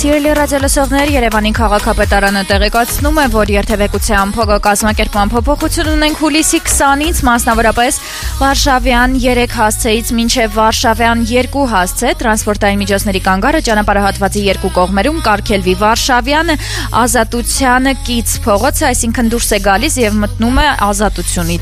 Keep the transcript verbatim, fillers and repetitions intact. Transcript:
Սիրելի ռադիոլսողներ, Երևանի քաղաքապետարանը տեղեկացնում է, որ երթևեկության փոխակազմակերպման փոփոխություն ունենք հուլիսի քսանից, մասնավորապես Վարշավյան երեք հասցեից մինչև Վարշավյան երկու հասցե, տրանսպորտային միջոցների կանգառը ճանապարհահատվածի երկու կողմերում կարգելվի Վարշավյան Ազատության կից փողոցը, այսինքն դուրս է գալիս եւ մտնում է Ազատությունից